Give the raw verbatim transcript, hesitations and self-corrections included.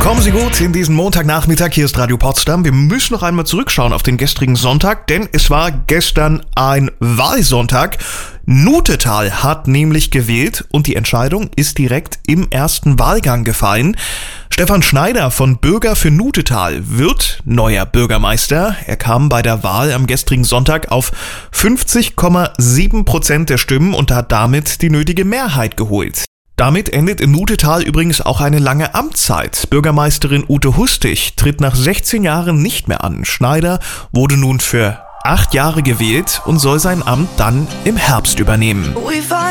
Kommen Sie gut in diesen Montagnachmittag, hier ist Radio Potsdam. Wir müssen noch einmal zurückschauen auf den gestrigen Sonntag, denn es war gestern ein Wahlsonntag. Nutetal hat nämlich gewählt und die Entscheidung ist direkt im ersten Wahlgang gefallen. Stefan Schneider von Bürger für Nutetal wird neuer Bürgermeister. Er kam bei der Wahl am gestrigen Sonntag auf fünfzig Komma sieben Prozent der Stimmen und hat damit die nötige Mehrheit geholt. Damit endet in Nutetal übrigens auch eine lange Amtszeit. Bürgermeisterin Ute Hustig tritt nach sechzehn Jahren nicht mehr an. Schneider wurde nun für acht Jahre gewählt und soll sein Amt dann im Herbst übernehmen.